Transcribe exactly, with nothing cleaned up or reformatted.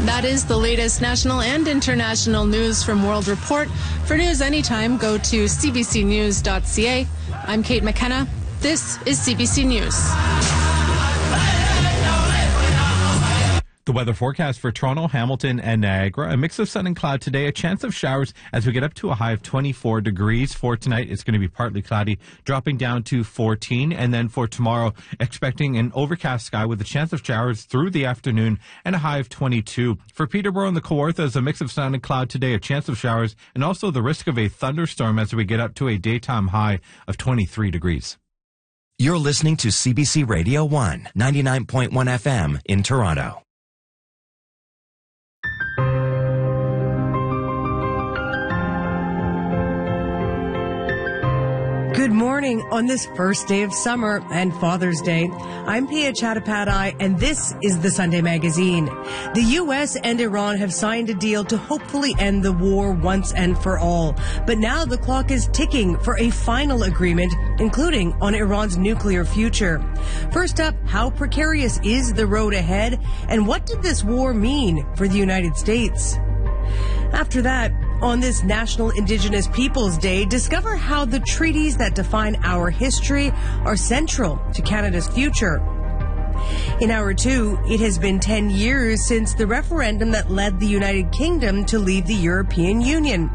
That is the latest national and international news from World Report. For news anytime, go to c b c news dot c a. I'm Kate McKenna. This is C B C News. The weather forecast for Toronto, Hamilton, and Niagara. A mix of sun and cloud today. A chance of showers as we get up to a high of twenty-four degrees. For tonight, it's going to be partly cloudy, dropping down to fourteen. And then for tomorrow, expecting an overcast sky with a chance of showers through the afternoon and a high of twenty-two. For Peterborough and the Kawarthas, a mix of sun and cloud today. A chance of showers and also the risk of a thunderstorm as we get up to a daytime high of twenty-three degrees. You're listening to C B C Radio one, ninety-nine point one F M in Toronto. Good morning on this first day of summer and Father's Day. I'm Pia Chattopadhyay, and this is the Sunday Magazine. The U S and Iran have signed a deal to hopefully end the war once and for all. But now the clock is ticking for a final agreement, including on Iran's nuclear future. First up, how precarious is the road ahead, and what did this war mean for the United States? After that, on this National Indigenous Peoples Day, discover how the treaties that define our history are central to Canada's future. In hour two, it has been ten years since the referendum that led the United Kingdom to leave the European Union.